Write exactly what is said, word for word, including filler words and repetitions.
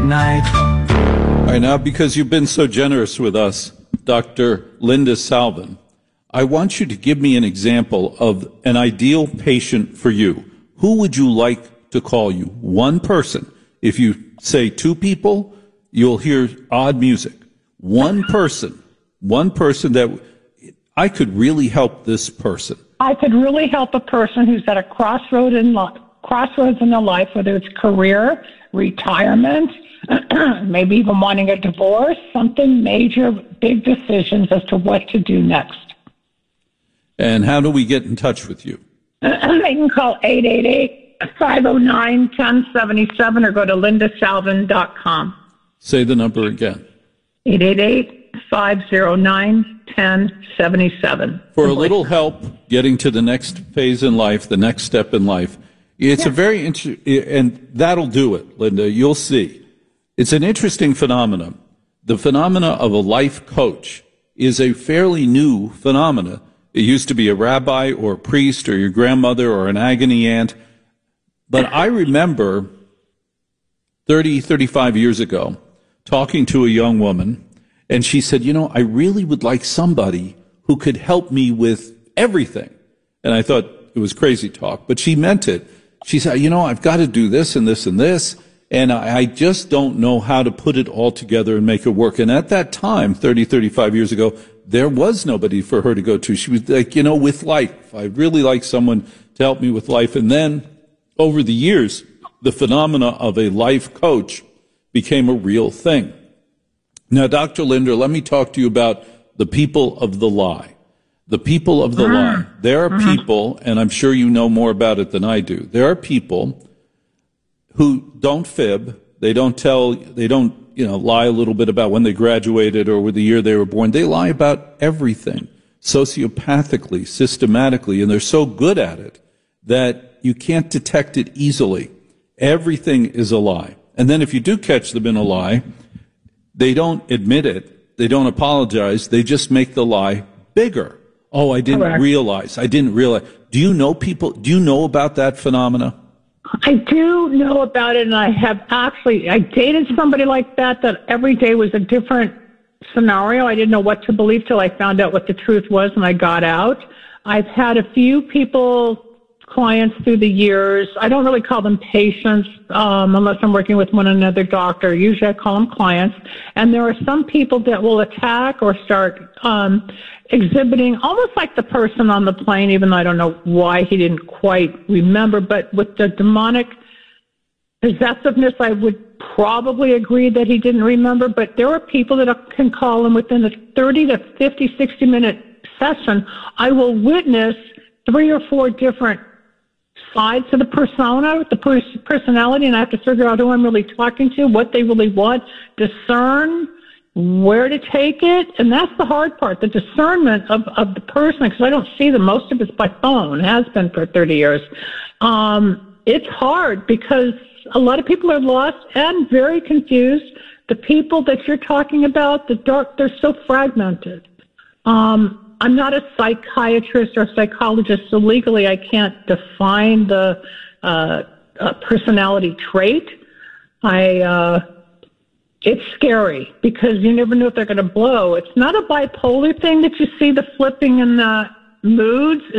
night. All right, now because you've been so generous with us, Doctor Linda Salvin, I want you to give me an example of an ideal patient for you. Who would you like to call you? One person. If you say two people, you'll hear odd music. One person. One person that I could really help this person. I could really help a person who's at a crossroad in li- crossroads in their life, whether it's career, retirement, maybe even wanting a divorce, something major, big decisions as to what to do next. And how do we get in touch with you? They can call eight eight eight, five oh nine, one oh seven seven or go to linda salvin dot com. Say the number again. eight eight eight, five oh nine, one oh seven seven. For a little help getting to the next phase in life, the next step in life, it's yes. a very interesting, and that'll do it, Linda. You'll see. It's an interesting phenomenon. The phenomena of a life coach is a fairly new phenomena. It used to be a rabbi or a priest or your grandmother or an agony aunt. But I remember thirty, thirty-five years ago talking to a young woman, and she said, you know, I really would like somebody who could help me with everything. And I thought it was crazy talk, but she meant it. She said, you know, I've got to do this and this and this, and I, I just don't know how to put it all together and make it work. And at that time, thirty, thirty-five years ago, there was nobody for her to go to. She was like, you know, with life. I really like someone to help me with life. And then over the years, the phenomena of a life coach became a real thing. Now, Doctor Linder, let me talk to you about the people of the lie. The people of the mm. lie. There are mm-hmm. people, and I'm sure you know more about it than I do. There are people who don't fib. They don't tell, they don't, you know, lie a little bit about when they graduated or with the year they were born. They lie about everything, sociopathically, systematically, and they're so good at it that you can't detect it easily. Everything is a lie. And then if you do catch them in a lie, they don't admit it. They don't apologize. They just make the lie bigger. Oh, I didn't Correct. realize. I didn't realize. Do you know people? Do you know about that phenomena? I do know about it, and I have actually, I dated somebody like that, that every day was a different scenario. I didn't know what to believe till I found out what the truth was and I got out. I've had a few people, clients through the years. I don't really call them patients um, unless I'm working with one another doctor. Usually I call them clients. And there are some people that will attack or start um, exhibiting almost like the person on the plane, even though I don't know why he didn't quite remember. But with the demonic possessiveness, I would probably agree that he didn't remember. But there are people that can call him within a thirty to fifty, sixty minute session. I will witness three or four different sides to the persona, the pers- personality, and I have to figure out who I'm really talking to, what they really want, discern where to take it. And that's the hard part, the discernment of, of the person, because I don't see them. Most of it's by phone, has been for thirty years. Um, it's hard because a lot of people are lost and very confused. The people that you're talking about, the dark, they're so fragmented. Um, I'm not a psychiatrist or psychologist, so legally I can't define the uh, uh, personality trait. I, uh, it's scary because you never know if they're going to blow. It's not a bipolar thing that you see, the flipping in the moods.